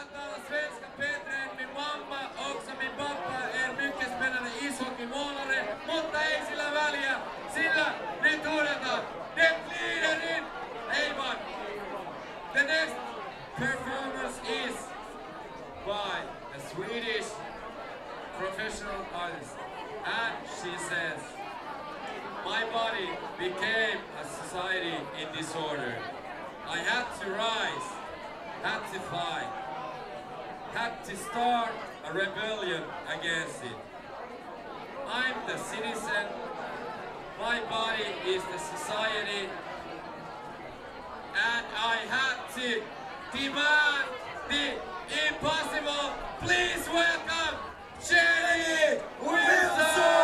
att alla svenska bättre än min mamma och som min pappa är mycket spännande ishockeymålare, mutta ei sillä väliä, sillä nyt huudetaan, det glider in! Hey man! The next performance is by a Swedish professional artist, and she says, my body became a society in disorder. I had to rise, had to fight, had to start a rebellion against it. I'm the citizen, my body is the society, and I had to demand the impossible. Please welcome Shirley Wilson!